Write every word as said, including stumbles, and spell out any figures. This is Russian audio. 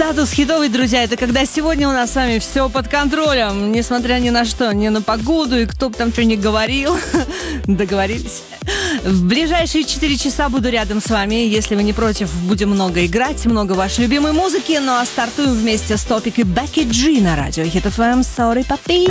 Статус хитовый, друзья, это когда сегодня у нас с вами все под контролем, несмотря ни на что, ни на погоду и кто бы там что ни говорил. Договорились? В ближайшие четыре часа буду рядом с вами. Если вы не против, будем много играть, много вашей любимой музыки. Ну а стартуем вместе с Топик и Бекки Джи на радио Хит эф эм. Sorry, папи.